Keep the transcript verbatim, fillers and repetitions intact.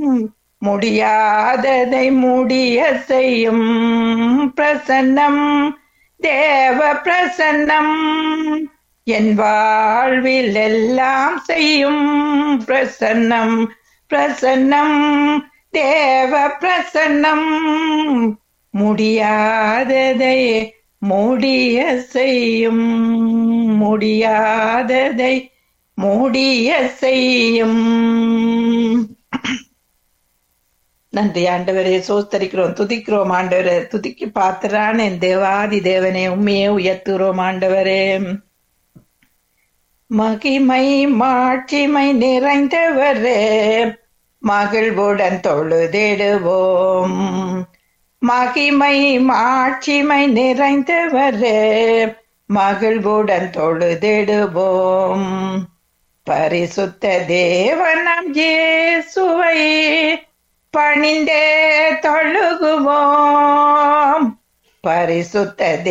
முடியாததை முடிய செய்யும் பிரசன்னம், தேவ பிரசன்னம். என் வாழ்வில் எல்லாம் செய்யும் பிரசன்னம், பிரசன்னம், தேவ பிரசன்னம். முடியாததை முடிய செய்யும், முடியாததை முடிய செய்யும். நன்றி ஆண்டவரே, சோஸ்தரிக்கிறோம், துதிக்கிறோம் ஆண்டவரே. துதிக்கு பாத்திரான் என் தேவாதி தேவனே, உண்மையே உயர்த்துகிறோம் ஆண்டவரே. மகிமை மாட்சிமை நிறைந்தவரே, மகிழ்வுடன் தொழுதிடுவோம். மகிமை மாட்சிமை நிறைந்தவரே, மகிழ்வுடன் தொழுதிடுவோம். பரிசுத்த தேவனம் இயேசுவை பணிந்தே தொழுகுவோம். பரிசுத்த